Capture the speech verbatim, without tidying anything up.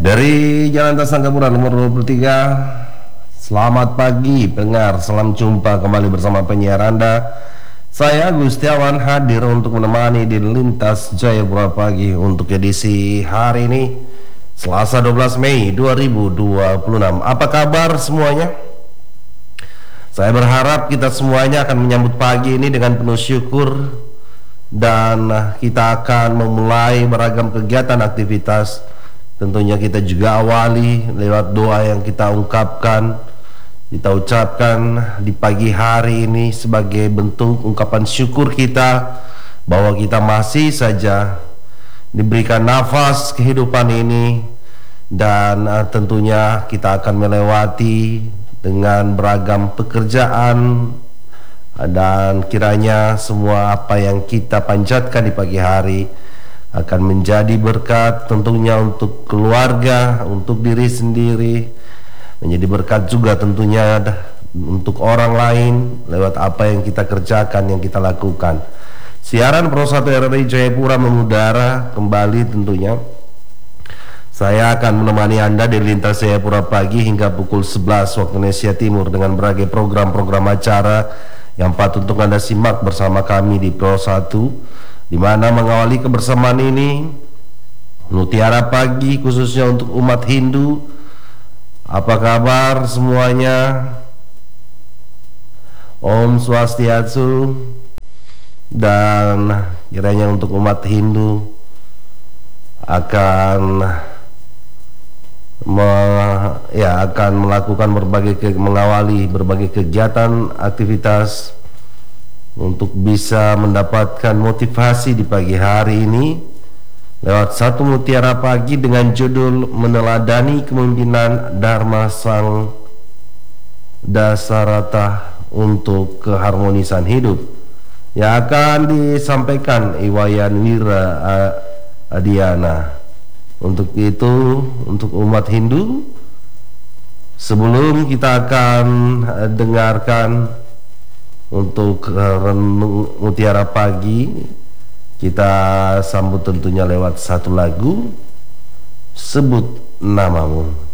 Dari Jalan Tasangkapura nomor dua puluh tiga. Selamat pagi pendengar, salam jumpa kembali bersama penyiar Anda. Saya Gustiawan hadir untuk menemani di Lintas Jayapura Pagi untuk edisi hari ini, Selasa dua belas Mei dua ribu dua puluh enam. Apa kabar semuanya? Saya berharap kita semuanya akan menyambut pagi ini dengan penuh syukur, dan kita akan memulai beragam kegiatan aktivitas. Tentunya kita juga awali lewat doa yang kita ungkapkan, kita ucapkan di pagi hari ini sebagai bentuk ungkapan syukur kita bahwa kita masih saja diberikan nafas kehidupan ini, dan uh, tentunya kita akan melewati dengan beragam pekerjaan, dan kiranya semua apa yang kita panjatkan di pagi hari akan menjadi berkat tentunya untuk keluarga, untuk diri sendiri, menjadi berkat juga tentunya untuk orang lain lewat apa yang kita kerjakan, yang kita lakukan. Siaran Pro satu R R I Jayapura mengudara kembali tentunya. Saya akan menemani Anda di Lintas Jayapura Pagi hingga pukul sebelas waktu Indonesia Timur dengan berbagai program-program acara yang patut untuk Anda simak bersama kami di Pro satu, di mana mengawali kebersamaan ini Mutiara Pagi khususnya untuk umat Hindu. Apa kabar semuanya? Om Swastiastu. Dan kiranya untuk umat Hindu akan me, ya akan melakukan berbagai ke, mengawali berbagai kegiatan aktivitas untuk bisa mendapatkan motivasi di pagi hari ini lewat satu mutiara pagi dengan judul meneladani kepemimpinan Dharma Sang Dasarata untuk keharmonisan hidup, yang akan disampaikan Iwayan Wira Adiana. Untuk itu, untuk umat Hindu, sebelum kita akan dengarkan untuk renung mutiara pagi, kita sambut tentunya lewat satu lagu, Sebut Namamu.